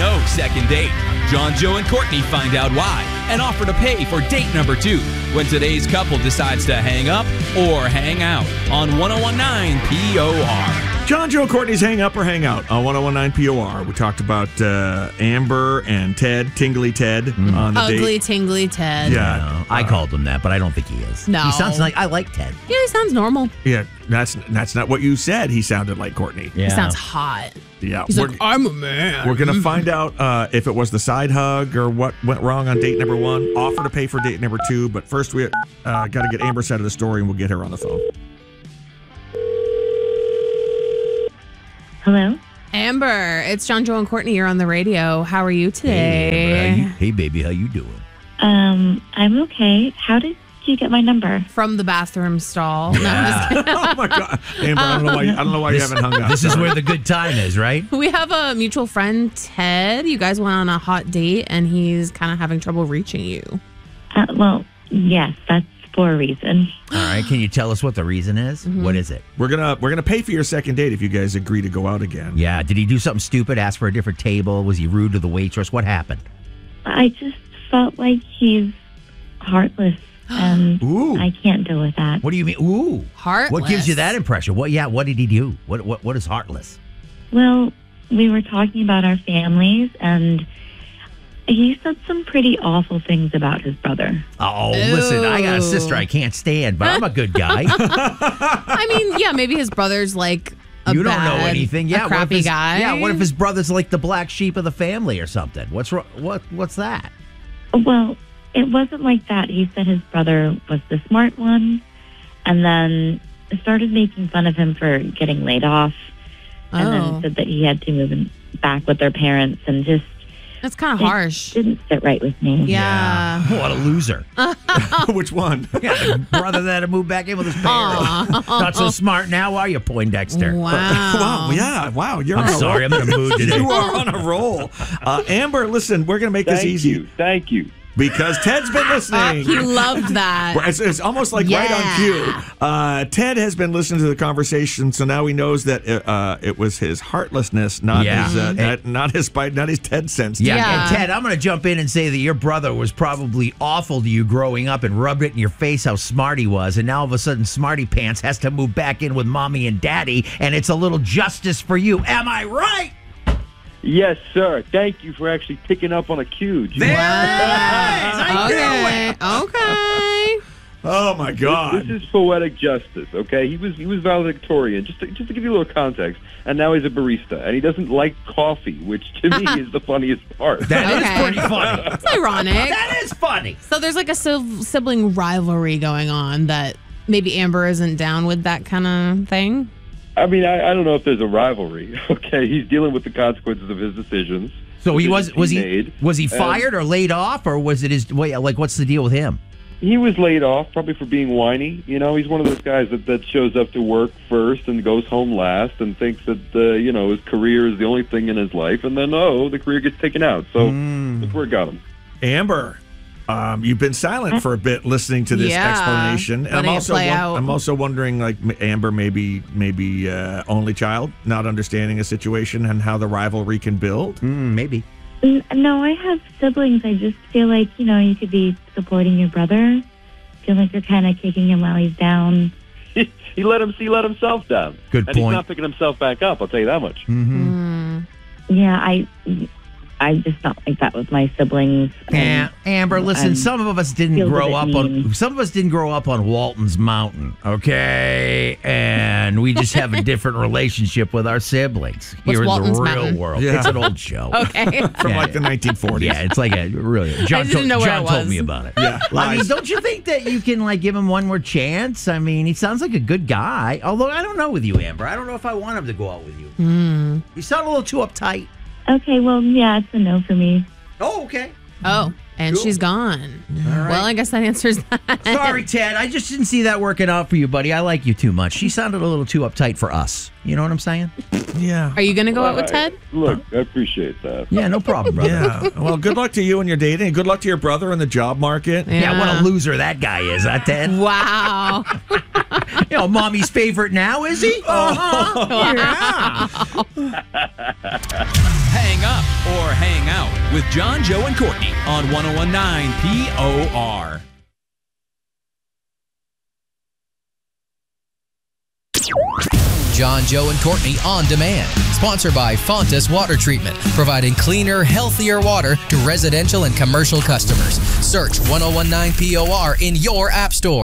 no second date. John, Joe, and Courtney find out why and offer to pay for date number 2 when today's couple decides to hang up or hang out on 101.9 POR. John, Joe, Courtney's Hang Up or Hang Out on 101.9 POR. We talked about Amber and Ted, Tingly Ted, on the Ugly, date. Tingly Ted. Yeah. I called him that, but I don't think he is. No. He sounds like I like Ted. Yeah, he sounds normal. Yeah, that's not what you said. He sounded like Courtney. Yeah. He sounds hot. Yeah. He's like, I'm a man. We're going to find out if it was the side hug or what went wrong on date number 1. Offer to pay for date number 2. But first, we got to get Amber's side of the story, and we'll get her on the phone. Hello? Amber, it's John, Joe, and Courtney. You're on the radio. How are you today? Hey, baby, how you doing? I'm okay. How did you get my number? From the bathroom stall. No, I'm just kidding. Oh, my God. Amber, I don't know why you haven't hung up. This is where the good time is, right? We have a mutual friend, Ted. You guys went on a hot date, and he's kind of having trouble reaching you. Well, yes, that's for a reason. All right, can you tell us what the reason is? Mm-hmm. What is it? We're gonna pay for your second date if you guys agree to go out again. Yeah, did he do something stupid, ask for a different table? Was he rude to the waitress? What happened? I just felt like he's heartless, and Ooh. I can't deal with that. What do you mean? Ooh. Heartless. What gives you that impression? What did he do? What is heartless? Well, we were talking about our families, and he said some pretty awful things about his brother. Oh, listen, I got a sister I can't stand, but I'm a good guy. I mean, yeah, maybe his brother's like a You don't know bad, anything. Yeah, a what if crappy his- guy. Yeah, what if his brother's like the black sheep of the family or something? What's wrong? What's that? Well, it wasn't like that. He said his brother was the smart one, and then started making fun of him for getting laid off, and then said that he had to move back with their parents, and just That's kind of it harsh. didn't sit right with me. Yeah. What a loser. Which one? Yeah, the brother that had moved back in with his parents. Not so smart now, are you, Poindexter? Wow. Wow, yeah, wow. You're I'm on a sorry, I'm roll. in a mood today. You are on a roll. Amber, listen, we're going to make this easy. Thank you. Because Ted's been listening. He loved that. It's almost like right on cue. Ted has been listening to the conversation, so now he knows that it was his heartlessness, not his Ted sense. Yeah, and Ted, I'm going to jump in and say that your brother was probably awful to you growing up and rubbed it in your face how smart he was, and now all of a sudden Smarty Pants has to move back in with mommy and daddy, and it's a little justice for you. Am I right? Yes, sir. Thank you for actually picking up on a cue. There it is. I knew it. Okay. Oh my God! This is poetic justice. Okay, he was valedictorian. Just to give you a little context, and now he's a barista, and he doesn't like coffee, which to me is the funniest part. That is pretty funny. It's ironic. That is funny. So there's like a sibling rivalry going on that maybe Amber isn't down with that kind of thing. I mean, I don't know if there's a rivalry. Okay, he's dealing with the consequences of his decisions. So he was made. he fired or laid off, or was it his? Like, what's the deal with him? He was laid off, probably for being whiny. You know, he's one of those guys that shows up to work first and goes home last, and thinks that his career is the only thing in his life, and then the career gets taken out. So look where it got him. Amber, you've been silent for a bit listening to this explanation, and I'm also wondering, like, Amber, maybe only child, not understanding a situation and how the rivalry can build. Maybe. No, I have siblings. I just feel like, you could be supporting your brother. Feel like you're kind of kicking him while he's down. He let himself down. Good and point. He's not picking himself back up, I'll tell you that much. Yeah, I just felt like that was my siblings. Amber, listen, some of us didn't feels a grow bit up on Walton's Mountain, okay? And we just have a different relationship with our siblings here Walton's in the real Mountain? world. Yeah. It's an old show. Okay. From like the 1940s. Yeah, it's like a really. John, didn't know where John it told was. me about it. Yeah, I mean, lies. don't you think that you can give him one more chance? I mean, he sounds like a good guy. Although I don't know with you, Amber. I don't know if I want him to go out with you. You sound a little too uptight. Okay, well, yeah, it's a no for me. Oh, okay. Oh, and she's gone. Well, I guess that answers that. Sorry, Ted. I just didn't see that working out for you, buddy. I like you too much. She sounded a little too uptight for us. You know what I'm saying? Yeah. Are you going to go out with Ted? Look, I appreciate that. Yeah, no problem, brother. Yeah. Well, good luck to you and your dating. Good luck to your brother in the job market. Yeah, what a loser that guy is, huh, Ted? Wow. Mommy's favorite now, is he? Yeah. Hang up or hang out with John, Joe, and Courtney on 101.9 POR. John, Joe, and Courtney on demand. Sponsored by Fontas Water Treatment, providing cleaner, healthier water to residential and commercial customers. Search 101.9 POR in your app store.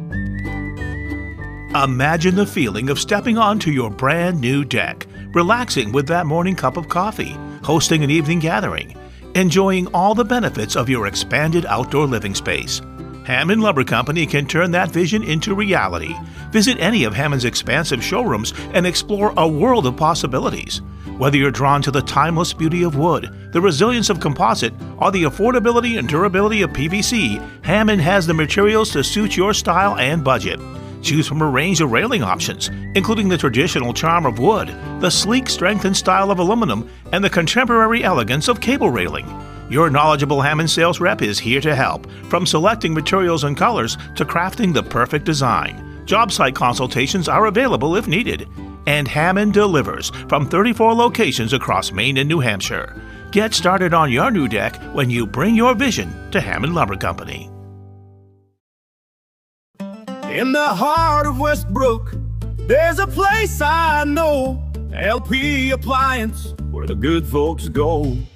Imagine the feeling of stepping onto your brand new deck, relaxing with that morning cup of coffee, hosting an evening gathering, enjoying all the benefits of your expanded outdoor living space. Hammond Lumber Company can turn that vision into reality. Visit any of Hammond's expansive showrooms and explore a world of possibilities. Whether you're drawn to the timeless beauty of wood, the resilience of composite, or the affordability and durability of PVC, Hammond has the materials to suit your style and budget. Choose from a range of railing options, including the traditional charm of wood, the sleek strength and style of aluminum, and the contemporary elegance of cable railing. Your knowledgeable Hammond sales rep is here to help, from selecting materials and colors to crafting the perfect design. Job site consultations are available if needed. And Hammond delivers from 34 locations across Maine and New Hampshire. Get started on your new deck when you bring your vision to Hammond Lumber Company. In the heart of Westbrook, there's a place I know, LP Appliance, where the good folks go.